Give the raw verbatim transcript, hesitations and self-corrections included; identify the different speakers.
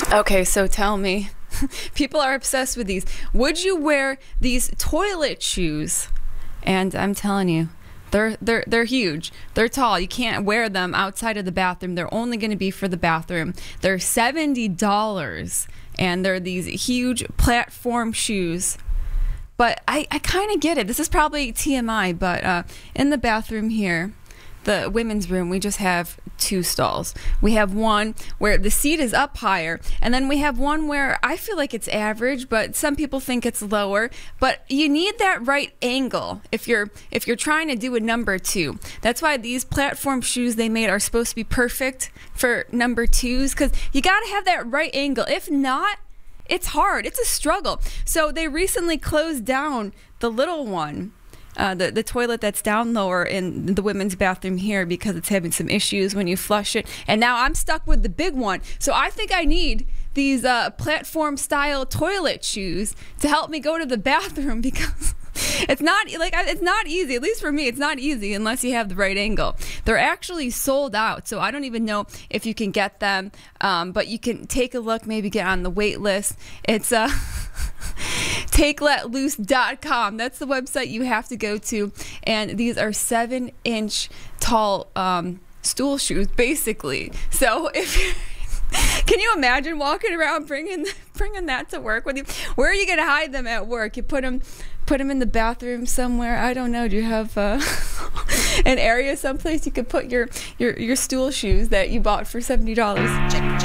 Speaker 1: Okay, so tell me, people are obsessed with these. Would you wear these toilet shoes? And I'm telling you, they're they're they're huge. They're tall. You can't wear them outside of the bathroom. They're only going to be for the bathroom. They're seventy dollars, and they're these huge platform shoes. But I, I kind of get it. This is probably T M I, but uh, in the bathroom here, the women's room, we just have two stalls. We have one where the seat is up higher, and then we have one where I feel like it's average, but some people think it's lower. But you need that right angle if you're if you're trying to do a number two. That's why these platform shoes they made are supposed to be perfect for number twos, because you got to have that right angle. If not, it's hard. It's a struggle. So they recently closed down the little one. Uh, the, the toilet that's down lower in the women's bathroom here because it's having some issues when you flush it. And now I'm stuck with the big one. So I think I need these uh, platform style toilet shoes to help me go to the bathroom because it's not like it's not easy. At least for me, it's not easy unless you have the right angle. They're actually sold out, so I don't even know if you can get them. Um, but you can take a look, maybe get on the wait list. It's uh, take let loose dot com. That's the website you have to go to. And these are seven inch tall um, stool shoes, basically. So if you're can you imagine walking around bringing bringing that to work with you? Where are you going to hide them at work? You put them put them in the bathroom somewhere? I don't know. Do you have uh, an area someplace you could put your, your, your stool shoes that you bought for seventy dollars? Check, check.